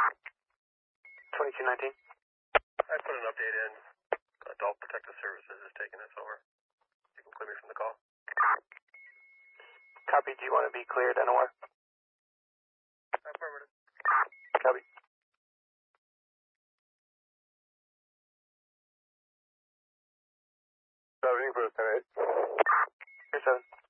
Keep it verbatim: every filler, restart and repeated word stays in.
twenty-two nineteen. I put an update in. Adult Protective Services is taking this over. You can clear me from the call. Copy. Do you want to be cleared anywhere? Affirmative. Copy. Seventy for ten eight. Here seven.